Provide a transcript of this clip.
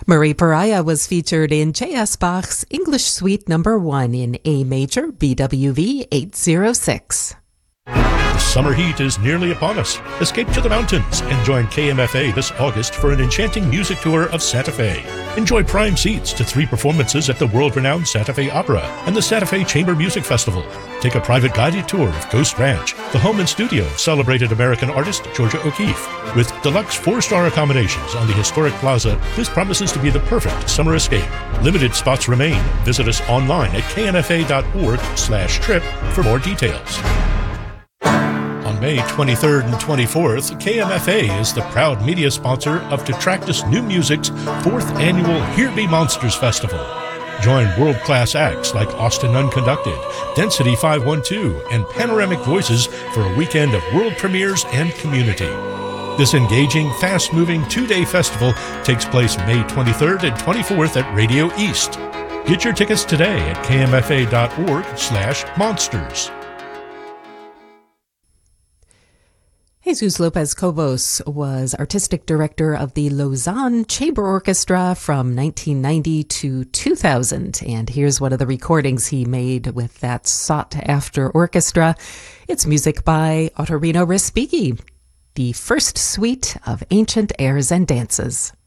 Marie Pariah was featured in J.S. Bach's English Suite No. 1 in A major, BWV 806. The summer heat is nearly upon us. Escape to the mountains and join KMFA this August for an enchanting music tour of Santa Fe. Enjoy prime seats to 3 performances at the world-renowned Santa Fe Opera and the Santa Fe Chamber Music Festival. Take a private guided tour of Ghost Ranch, the home and studio of celebrated American artist Georgia O'Keeffe. With deluxe 4-star accommodations on the historic plaza, this promises to be the perfect summer escape. Limited spots remain. Visit us online at kmfa.org/trip for more details. On May 23rd and 24th, KMFA is the proud media sponsor of Detractus New Music's 4th annual Here Be Monsters Festival. Join world-class acts like Austin Unconducted, Density 512, and Panoramic Voices for a weekend of world premieres and community. This engaging, fast-moving 2-day festival takes place May 23rd and 24th at Radio East. Get your tickets today at kmfa.org/monsters. Jesus Lopez Cobos was artistic director of the Lausanne Chamber Orchestra from 1990 to 2000. And here's one of the recordings he made with that sought-after orchestra. It's music by Ottorino Respighi, the first suite of Ancient Airs and Dances.